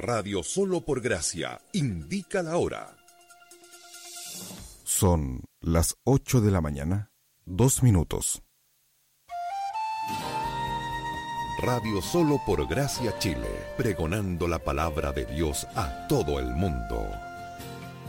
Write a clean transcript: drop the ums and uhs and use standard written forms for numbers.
Radio Solo por Gracia indica la hora. Son las 8 de la mañana, 2 minutos. Radio Solo por Gracia Chile, pregonando la palabra de Dios a todo el mundo.